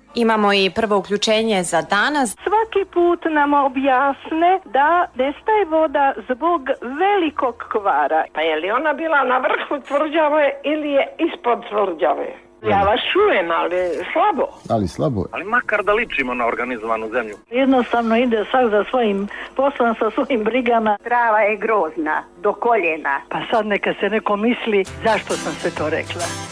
Imamo i prvo uključenje za danas. Svaki put nam objasne da nestaje voda zbog velikog kvara. Pa je li ona bila na vrhu tvrđave ili je ispod tvrđave? Ja vas čujem, ali slabo. Ali makar da ličimo na organizovanu zemlju. Jednostavno ide svak za svojim poslom, sa svojim brigama. Trava je grozna, do koljena. Pa sad neka se neko misli zašto sam sve to rekla.